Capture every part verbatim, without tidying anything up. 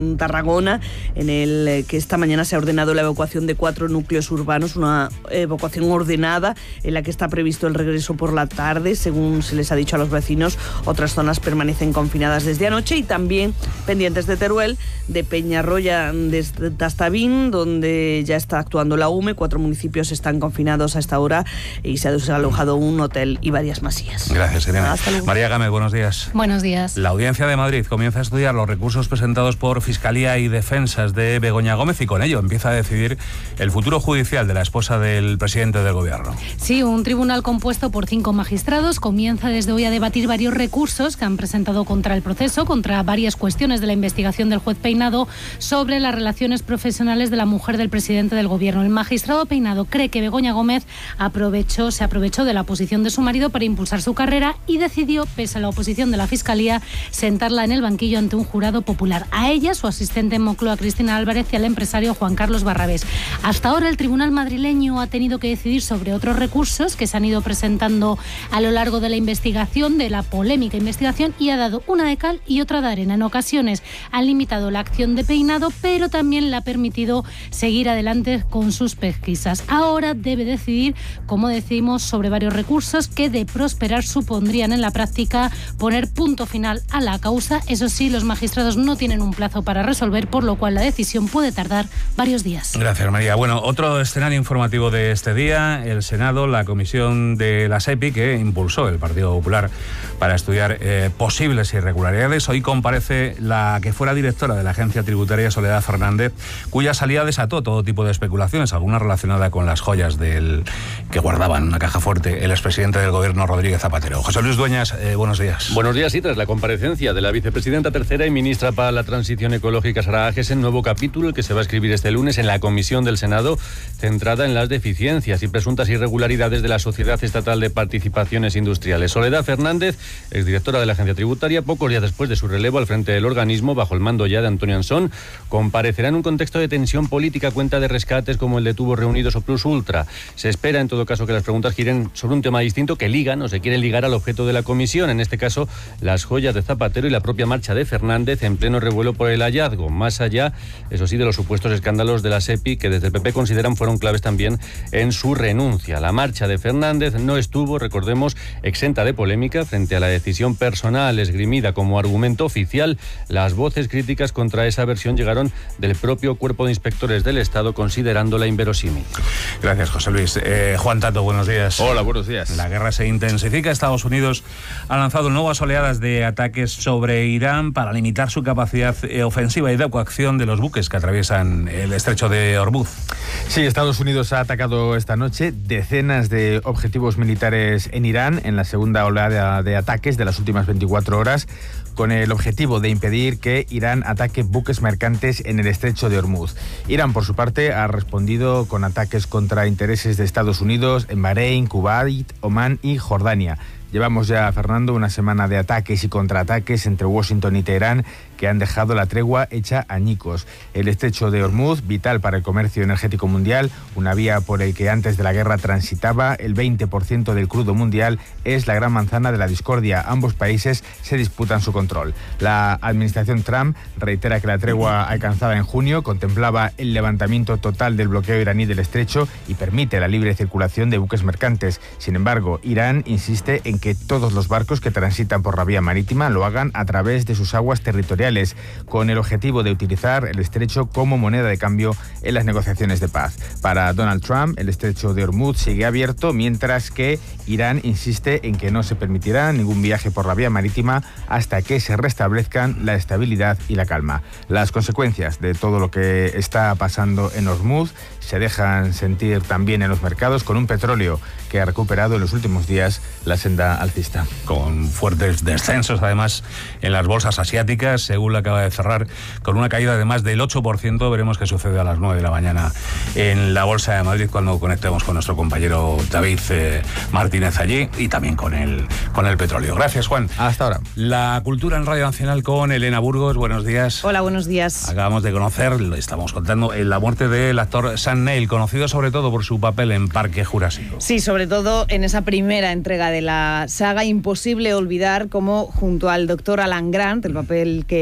Tarragona, en el que esta mañana se ha ordenado la evacuación de cuatro núcleos urbanos, una evacuación ordenada en la que está previsto el regreso por la tarde, según se les ha dicho a los vecinos. Otras zonas permanecen confinadas desde anoche y también pendientes de Teruel, de Peñarroya, de Tastavín, donde ya está actuando la U M E. Cuatro municipios están confinados a esta hora y se ha desalojado un hotel y varias masías. Gracias, Irene. Hasta luego. María Gámez, buenos días. Buenos días. La Audiencia de Madrid comienza a estudiar los recursos presentados por Fiscalía y Defensas de Begoña Gómez y con ello empieza a decidir el futuro judicial de la esposa del presidente del Gobierno. Sí, un tribunal compuesto por cinco magistrados comienza desde hoy a debatir varios recursos que han presentado contra el proceso, contra varias cuestiones de la investigación del juez Peinado sobre las relaciones profesionales de la mujer del presidente del Gobierno. El magistrado Peinado cree que Begoña Gómez aprovechó, se aprovechó de la posición de su marido para impulsar su carrera y decidió, pese a la oposición de la Fiscalía, sentarla en el banquillo ante un jurado popular. A ella, su asistente en Moncloa, Cristina Álvarez, y al empresario Juan Carlos Barrabés. Hasta ahora el tribunal madrileño ha tenido que decidir sobre otros recursos que se han ido presentando a lo largo de la investigación, de la polémica investigación, y ha dado una de cal y otra de arena. En ocasiones han limitado la acción de Peinado, pero también le ha permitido seguir adelante con sus pesquisas. Ahora debe decidir, como decimos, sobre varios recursos que, de prosperar, supondrían en la práctica poner punto final a la causa. Eso sí, los magistrados no tienen un plazo para resolver, por lo cual la decisión puede tardar varios días. Gracias, María. Bueno, otro escenario informativo de este día: el Senado, la comisión de la SEPI que impulsó el Partido Popular para estudiar eh, posibles irregularidades. Hoy comparece la que fuera directora de la Agencia Tributaria, Soledad Fernández, cuya salida desató todo tipo de especulaciones, alguna relacionada con las joyas del que guardaba en una caja fuerte el expresidente del Gobierno, Rodríguez Zapatero. José Luis Dueñas, eh, buenos días. Buenos días. Y tras la comparecencia de la vicepresidenta tercera y ministra para la Transición Ecológica, Sara Agesen, nuevo capítulo el que se va a escribir este lunes en la comisión del Senado, centrada en las deficiencias y presuntas irregularidades de la Sociedad Estatal de Participaciones Industriales. Soledad Fernández, exdirectora de la Agencia Tributaria, pocos días después de su relevo al frente del organismo, bajo el mando ya de Antonio Ansón, comparecerá en un contexto de tensión política a cuenta de rescates como el de Tubos Reunidos o Plus Ultra. Se espera, en todo caso, que las preguntas giren sobre un tema distinto que ligan o se quiere ligar al objeto de la comisión, en este caso, las joyas de Zapatero y la propia marcha de Fernández en pleno revuelo por el hallazgo, más allá, eso sí, de los supuestos escándalos de la SEPI, que desde el P P consideran fueron claves también en su renuncia. La marcha de Fernández no estuvo, recordemos, exenta de polémica frente a la decisión personal esgrimida como argumento oficial. Las voces críticas contra esa versión llegaron del propio Cuerpo de Inspectores del Estado, considerándola inverosímil. Gracias, José Luis. Eh, Juan Tato, buenos días. Hola, buenos días. La guerra se intensifica. Estados Unidos ha lanzado nuevas oleadas de ataques sobre Irán para limitar su capacidad ofensiva y de coacción de los buques que atraviesan el estrecho de Hormuz. Sí, Estados Unidos ha atacado esta noche decenas de objetivos militares en Irán en la segunda oleada de ataques de las últimas veinticuatro horas, con el objetivo de impedir que Irán ataque buques mercantes en el estrecho de Hormuz. Irán, por su parte, ha respondido con ataques contra intereses de Estados Unidos en Bahrein, Kuwait, Omán y Jordania. Llevamos ya, Fernando, una semana de ataques y contraataques entre Washington y Teherán que han dejado la tregua hecha añicos. El estrecho de Hormuz, vital para el comercio energético mundial, una vía por el que antes de la guerra transitaba el veinte por ciento del crudo mundial, es la gran manzana de la discordia. Ambos países se disputan su control. La administración Trump reitera que la tregua alcanzada en junio contemplaba el levantamiento total del bloqueo iraní del estrecho y permite la libre circulación de buques mercantes. Sin embargo, Irán insiste en que todos los barcos que transitan por la vía marítima lo hagan a través de sus aguas territoriales, con el objetivo de utilizar el estrecho como moneda de cambio en las negociaciones de paz. Para Donald Trump, el estrecho de Hormuz sigue abierto, mientras que Irán insiste en que no se permitirá ningún viaje por la vía marítima hasta que se restablezcan la estabilidad y la calma. Las consecuencias de todo lo que está pasando en Hormuz se dejan sentir también en los mercados, con un petróleo que ha recuperado en los últimos días la senda alcista. Con fuertes descensos, además, en las bolsas asiáticas. Seúl acaba de cerrar con una caída de más del ocho por ciento. Veremos qué sucede a las nueve de la mañana en la Bolsa de Madrid cuando conectemos con nuestro compañero David eh, Martínez allí, y también con el, con el petróleo. Gracias, Juan. Hasta ahora. La cultura en Radio Nacional con Elena Burgos. Buenos días. Hola, buenos días. Acabamos de conocer, lo estamos contando, la muerte del actor Sam Neill, conocido sobre todo por su papel en Parque Jurásico. Sí, sobre todo en esa primera entrega de la saga. Imposible olvidar cómo, junto al doctor Alan Grant, el papel que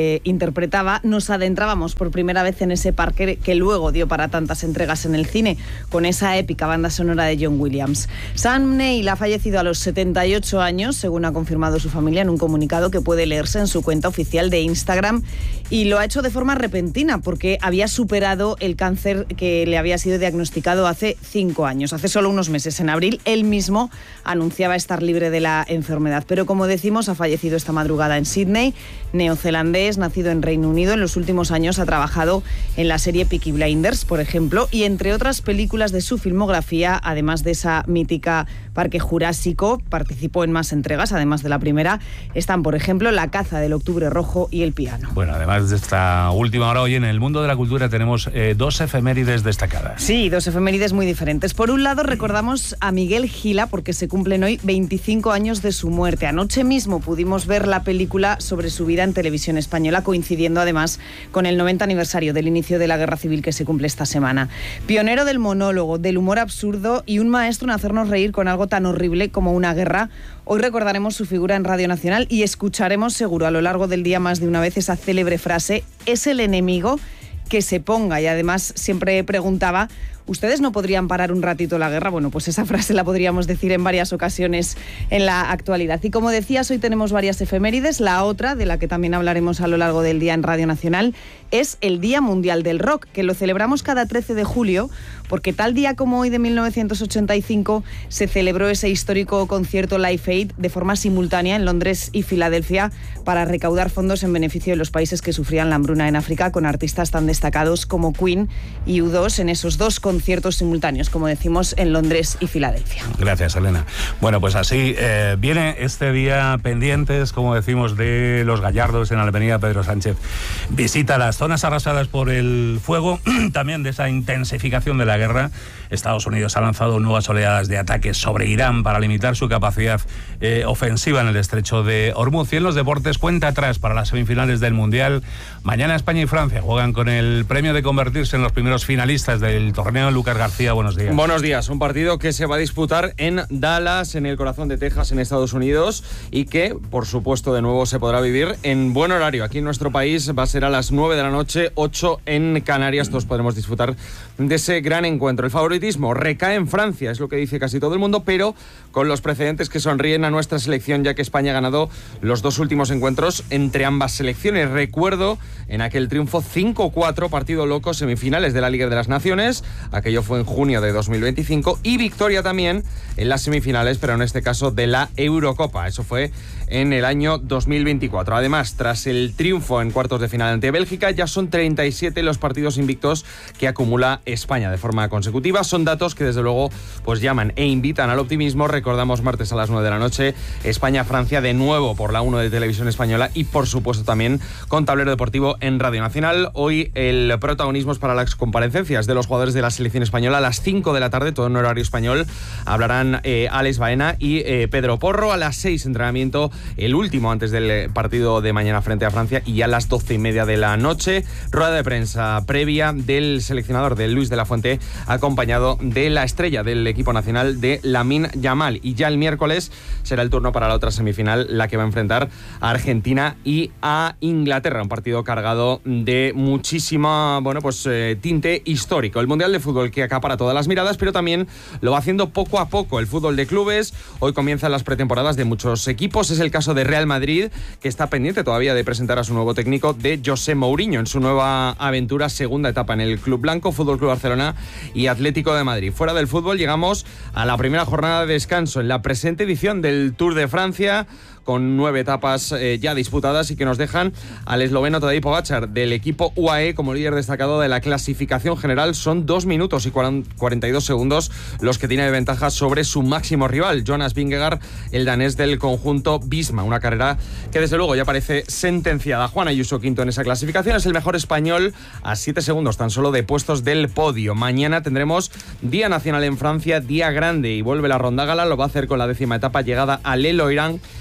eh, interpretaba, nos adentrábamos por primera vez en ese parque que luego dio para tantas entregas en el cine, con esa épica banda sonora de John Williams. Sam Neill ha fallecido a los setenta y ocho años, según ha confirmado su familia en un comunicado que puede leerse en su cuenta oficial de Instagram, y lo ha hecho de forma repentina porque había superado el cáncer que le había sido diagnosticado hace cinco años. Hace solo unos meses, en abril, él mismo anunciaba estar libre de la enfermedad. Pero como decimos, ha fallecido esta madrugada en Sydney, neozelandés, nacido en Reino Unido. En los últimos años ha trabajado en la serie Peaky Blinders, por ejemplo, y entre otras películas de su filmografía, además de esa mítica Parque Jurásico, participó en más entregas, además de la primera, están, por ejemplo, La caza del Octubre Rojo y El piano. Bueno, además de esta última hora, hoy en el mundo de la cultura tenemos eh, dos efemérides destacadas. Sí, dos efemérides muy diferentes. Por un lado, recordamos a Miguel Gila porque se cumplen hoy veinticinco años de su muerte. Anoche mismo pudimos ver la película sobre su vida en Televisión Española, coincidiendo además con el noventa aniversario del inicio de la Guerra Civil que se cumple esta semana. Pionero del monólogo, del humor absurdo y un maestro en hacernos reír con algo tan horrible como una guerra. Hoy recordaremos su figura en Radio Nacional y escucharemos seguro a lo largo del día más de una vez esa célebre frase: es el enemigo que se ponga. Y además siempre preguntaba: ¿ustedes no podrían parar un ratito la guerra? Bueno, pues esa frase la podríamos decir en varias ocasiones en la actualidad. Y como decías, hoy tenemos varias efemérides. La otra, de la que también hablaremos a lo largo del día en Radio Nacional, es el Día Mundial del Rock, que lo celebramos cada trece de julio, porque tal día como hoy de mil novecientos ochenta y cinco se celebró ese histórico concierto Live Aid de forma simultánea en Londres y Filadelfia para recaudar fondos en beneficio de los países que sufrían la hambruna en África, con artistas tan destacados como Queen y U dos en esos dos conciertos simultáneos, como decimos, en Londres y Filadelfia. Gracias, Elena. Bueno, pues así eh, viene este día pendientes, como decimos, de los Gallardos en la Avenida Pedro Sánchez. Visita las zonas arrasadas por el fuego, también de esa intensificación de la guerra. Estados Unidos ha lanzado nuevas oleadas de ataques sobre Irán para limitar su capacidad eh, ofensiva en el estrecho de Hormuz. Y en los deportes, cuenta atrás para las semifinales del Mundial. Mañana España y Francia juegan con el premio de convertirse en los primeros finalistas del torneo. Lucas García, buenos días. Buenos días. Un partido que se va a disputar en Dallas, en el corazón de Texas, en Estados Unidos, y que, por supuesto, de nuevo se podrá vivir en buen horario. Aquí en nuestro país va a ser a las nueve de la noche, ocho en Canarias. Todos podremos disfrutar de ese gran encuentro. El favoritismo recae en Francia, es lo que dice casi todo el mundo, pero con los precedentes que sonríen a nuestra selección, ya que España ha ganado los dos últimos encuentros entre ambas selecciones. Recuerdo en aquel triunfo cinco cuatro, partido loco, semifinales de la Liga de las Naciones. Aquello fue en junio de dos mil veinticinco, y victoria también en las semifinales, pero en este caso de la Eurocopa. Eso fue en el año dos mil veinticuatro. Además, tras el triunfo en cuartos de final ante Bélgica, ya son treinta y siete los partidos invictos que acumula España de forma consecutiva. Son datos que desde luego pues llaman e invitan al optimismo. Recordamos, martes a las nueve de la noche, España-Francia de nuevo por la uno de Televisión Española, y por supuesto también con Tablero Deportivo en Radio Nacional. Hoy el protagonismo es para las comparecencias de los jugadores de la selección española a las cinco de la tarde, todo en horario español. Hablarán eh, Alex Baena y eh, Pedro Porro. A las seis, entrenamiento, el último antes del partido de mañana frente a Francia, y a las doce y media de la noche, rueda de prensa previa del seleccionador, de Luis de la Fuente, acompañado de la estrella del equipo nacional, de Lamine Yamal. Y ya el miércoles será el turno para la otra semifinal, la que va a enfrentar a Argentina y a Inglaterra, un partido cargado de muchísima, bueno, pues eh, tinte histórico. El Mundial de Fútbol que acapara todas las miradas, pero también lo va haciendo poco a poco el fútbol de clubes. Hoy comienzan las pretemporadas de muchos equipos. Es el caso de Real Madrid, que está pendiente todavía de presentar a su nuevo técnico, de José Mourinho, en su nueva aventura, segunda etapa en el Club Blanco, Fútbol Club Barcelona y Atlético de Madrid. Fuera del fútbol, llegamos a la primera jornada de descanso en la presente edición del Tour de Francia, con nueve etapas eh, ya disputadas, y que nos dejan al esloveno Tadej Pogačar del equipo U A E como líder destacado de la clasificación general. Son dos minutos y cuarenta y dos segundos los que tiene de ventaja sobre su máximo rival, Jonas Vingegaard, el danés del conjunto Visma. Una carrera que desde luego ya parece sentenciada. Juan Ayuso, quinto en esa clasificación, es el mejor español a siete segundos tan solo de puestos del podio. Mañana tendremos Día Nacional en Francia, día grande, y vuelve la Ronda Gala. Lo va a hacer con la décima etapa, llegada a l'Eloiran,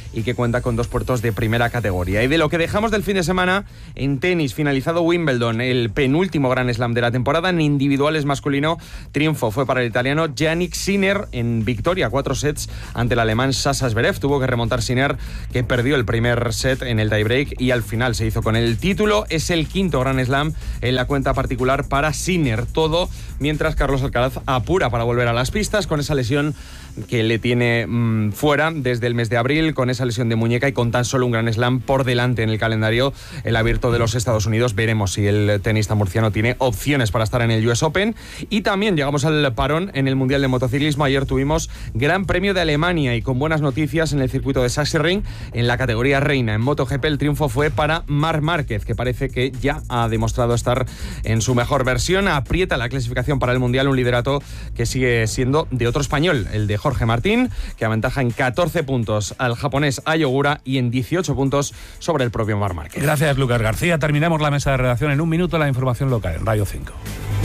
y que cuenta con dos puertos de primera categoría. Y de lo que dejamos del fin de semana, en tenis, finalizado Wimbledon, el penúltimo Grand Slam de la temporada. En individuales masculino, triunfo fue para el italiano Jannik Sinner en victoria, cuatro sets ante el alemán Sasha Zverev. Tuvo que remontar Sinner, que perdió el primer set en el tiebreak y al final se hizo con el título. Es el quinto Grand Slam en la cuenta particular para Sinner. Todo mientras Carlos Alcaraz apura para volver a las pistas con esa lesión que le tiene mmm, fuera desde el mes de abril, con esa lesión de muñeca y con tan solo un Grand Slam por delante en el calendario, el Abierto de los Estados Unidos. Veremos si el tenista murciano tiene opciones para estar en el U S Open. Y también llegamos al parón en el Mundial de Motociclismo. Ayer tuvimos Gran Premio de Alemania y con buenas noticias en el circuito de Sachsenring. En la categoría reina en MotoGP, el triunfo fue para Marc Márquez, que parece que ya ha demostrado estar en su mejor versión. Aprieta la clasificación para el Mundial, un liderato que sigue siendo de otro español, el de Jorge Martín, que aventaja en catorce puntos al japonés Ayogura y en dieciocho puntos sobre el propio Marc Márquez. Gracias, Lucas García. Terminamos la mesa de redacción en un minuto. La información local en Radio cinco.